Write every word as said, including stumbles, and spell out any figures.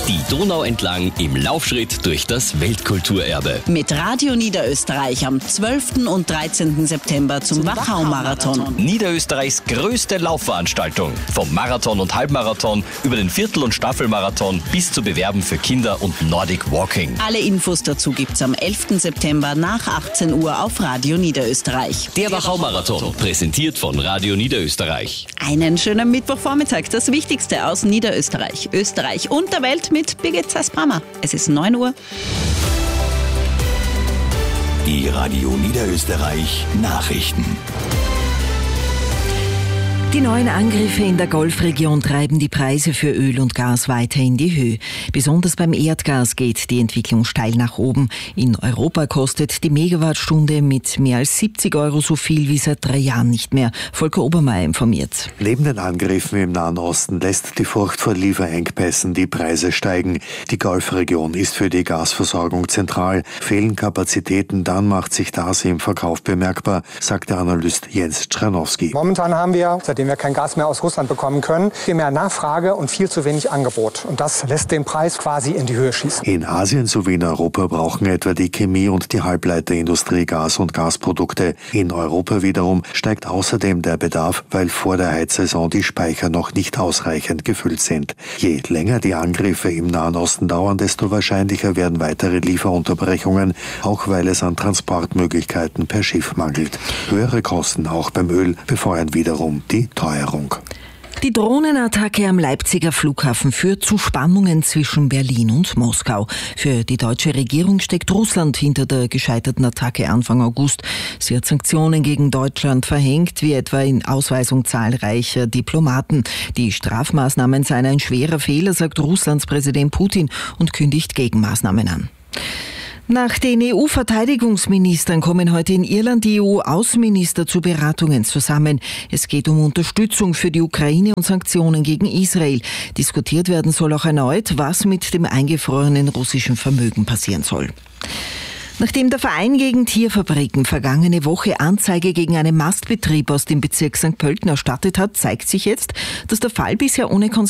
Die Donau entlang im Laufschritt durch das Weltkulturerbe. Mit Radio Niederösterreich am zwölften und dreizehnten September zum, zum Wachau-Marathon. Niederösterreichs größte Laufveranstaltung. Vom Marathon und Halbmarathon über den Viertel- und Staffelmarathon bis zu Bewerben für Kinder und Nordic Walking. Alle Infos dazu gibt's am elften September nach achtzehn Uhr auf Radio Niederösterreich. Der Wachau-Marathon, präsentiert von Radio Niederösterreich. Einen schönen Mittwochvormittag. Das Wichtigste aus Niederösterreich, Österreich und der Welt mit Birgit Zasbrammer. Es ist neun Uhr. Die Radio Niederösterreich Nachrichten. Die neuen Angriffe in der Golfregion treiben die Preise für Öl und Gas weiter in die Höhe. Besonders beim Erdgas geht die Entwicklung steil nach oben. In Europa kostet die Megawattstunde mit mehr als siebzig Euro so viel wie seit drei Jahren nicht mehr. Volker Obermeier informiert. Neben den Angriffen im Nahen Osten lässt die Furcht vor Lieferengpässen die Preise steigen. Die Golfregion ist für die Gasversorgung zentral. Fehlen Kapazitäten, dann macht sich das im Verkauf bemerkbar, sagt der Analyst Jens Czernowski. Momentan haben wir, seitdem wir kein Gas mehr aus Russland bekommen können, viel mehr Nachfrage und viel zu wenig Angebot. Und das lässt den Preis quasi in die Höhe schießen. In Asien sowie in Europa brauchen etwa die Chemie- und die Halbleiterindustrie Gas und Gasprodukte. In Europa wiederum steigt außerdem der Bedarf, weil vor der Heizsaison die Speicher noch nicht ausreichend gefüllt sind. Je länger die Angriffe im Nahen Osten dauern, desto wahrscheinlicher werden weitere Lieferunterbrechungen, auch weil es an Transportmöglichkeiten per Schiff mangelt. Höhere Kosten auch beim Öl befeuern wiederum die Teuerung. Die Drohnenattacke am Leipziger Flughafen führt zu Spannungen zwischen Berlin und Moskau. Für die deutsche Regierung steckt Russland hinter der gescheiterten Attacke Anfang August. Sie hat Sanktionen gegen Deutschland verhängt, wie etwa in Ausweisung zahlreicher Diplomaten. Die Strafmaßnahmen seien ein schwerer Fehler, sagt Russlands Präsident Putin und kündigt Gegenmaßnahmen an. Nach den E U-Verteidigungsministern kommen heute in Irland die E U-Außenminister zu Beratungen zusammen. Es geht um Unterstützung für die Ukraine und Sanktionen gegen Israel. Diskutiert werden soll auch erneut, was mit dem eingefrorenen russischen Vermögen passieren soll. Nachdem der Verein gegen Tierfabriken vergangene Woche Anzeige gegen einen Mastbetrieb aus dem Bezirk Sankt Pölten erstattet hat, zeigt sich jetzt, dass der Fall bisher ohne Konsequenzen